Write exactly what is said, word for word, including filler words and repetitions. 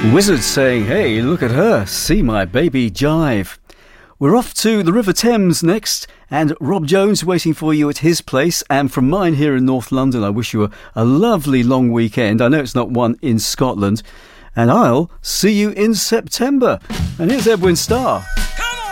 Wizard saying, hey, look at her, see my baby jive. We're off to the River Thames next, and Rob Jones waiting for you at his place. And from mine here in North London, I wish you a, a lovely long weekend. I know it's not one in Scotland. And I'll see you in September. And here's Edwin Starr.